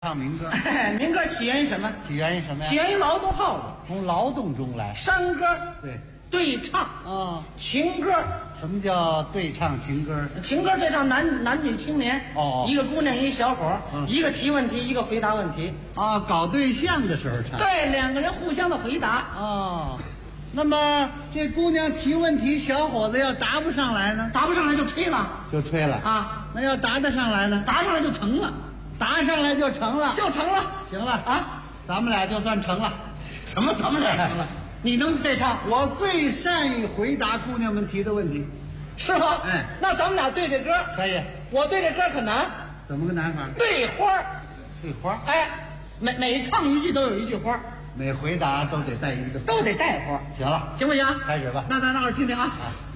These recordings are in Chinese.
唱民歌， 民歌起源于什么？ 起源于什么呀？ 起源于劳动号子， 从劳动中来。 山歌、 对， 对唱、情歌。 什么叫对唱情歌？ 情歌对唱男女青年，一个姑娘一小伙，一个提问题，一个回答问题。 搞对象的时候唱。 对，两个人互相的回答。 那么这姑娘提问题，小伙子要答不上来呢？ 答不上来就吹了， 就吹了啊。 那要答得上来呢？ 答上来就成了， 答上来就成了， 就成了。 行了啊，咱们俩就算成了。 什么咱们俩成了？你能对唱？ 我最善于回答姑娘们提的问题， 是吗？ 哎， 那咱们俩对这歌可以。 我对这歌可难。 怎么个难法？ 对花， 对花。 哎，每唱一句都有一句花， 每回答都得带一个， 都得带花。 行了， 行不行？ 开始吧。 那咱让我听听啊。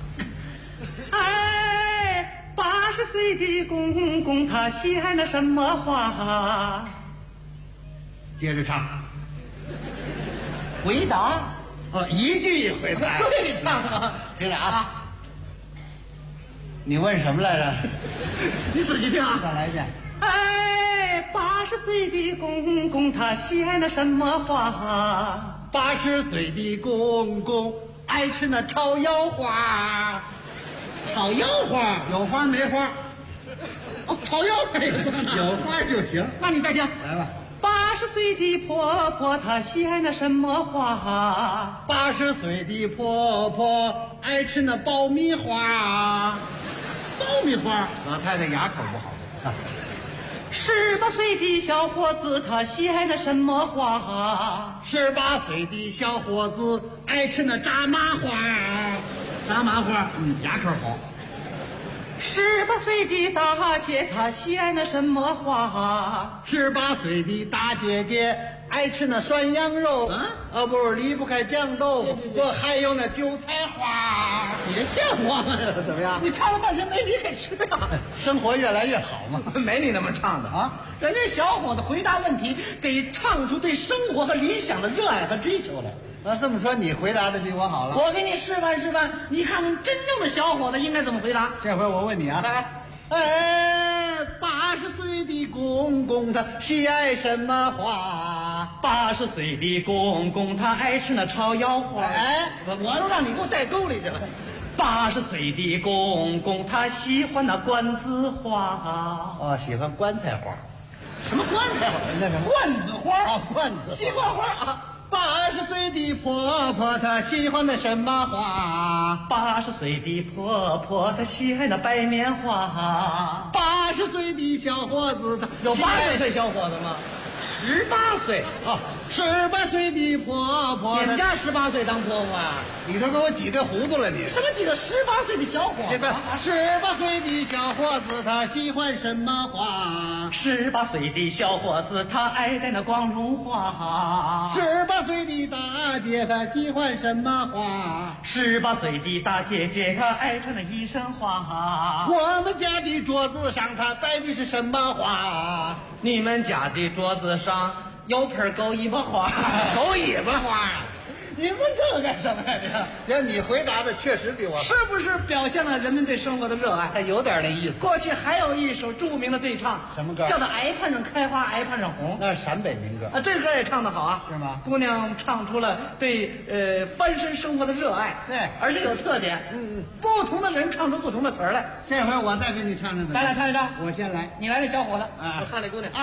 哎，80岁的公公他喜爱那什么花？ 接着唱。 回答。 一句一回答。 对唱啊， 听着啊。你问什么来着？ 你仔细听啊。 再来一遍。 哎，80岁的公公他喜爱那什么花 ？80岁的公公爱吃那炒腰花。 炒腰花？ 有花没花？ 炒腰花也行， 有花就行。 那你再听， 来吧。 80岁的婆婆她喜爱那什么花 ？80岁的婆婆爱吃那爆米花。 爆米花？ 老太太牙口不好。 18岁的小伙子他喜爱那什么花 ？18岁的小伙子爱吃那炸麻花。 炸麻花？ 牙口好。 18岁的大姐她喜爱那什么花 ？18岁的大姐姐爱吃那涮羊肉。不是离不开酱豆腐。我还有那韭菜花。 你这像话吗？ 怎么样？ 你唱了半天没离开吃呀？ 生活越来越好嘛。 没你那么唱的啊！人家小伙子回答问题得唱出对生活和理想的热爱和追求来。 那这么说，你回答的比我好了。 我给你示范示范，你看看真正的小伙子应该怎么回答。 这回我问你啊，80岁的公公他喜爱什么花 ？80岁的公公他爱吃那炒腰花。我都让你给我带沟里去了。80岁的公公他喜欢那掼子花。 喜欢棺材花。 什么棺材花？ 那什么掼子花？ 掼子西瓜花啊。 80岁的婆婆她喜欢的什么花 ？80岁的婆婆她喜爱那白棉花。 80岁的小伙子他有80岁小伙子吗？18岁。 18岁的婆婆。 你们家18岁当婆婆啊？ 你都给我挤兑糊涂了你。 什么几个18岁的小伙子 ？18岁的小伙子他喜欢什么花 ？18岁的小伙子他爱戴那光荣花。 18岁的大姐她喜欢什么花 ？18岁的大姐姐她爱穿那一身花。 我们家的桌子上她摆的是什么花？ 你们家的桌子上有盆狗尾巴花。 狗尾巴花？ 你问这干什么呀？ 要你回答的确实比我好， 是不是表现了人们对生活的热爱？ 还有点那意思。 过去还有一首著名的对唱， 什么歌？ 叫做《崖畔上开花崖畔上红》。 那是陕北民歌啊，这歌也唱得好啊， 是吗？ 姑娘唱出了对翻身生活的热爱， 对， 而且有特点。不同的人唱出不同的词儿来。 这回我再给你唱唱。 咱俩唱一唱。 我先来， 你来这小伙子， 我唱这姑娘。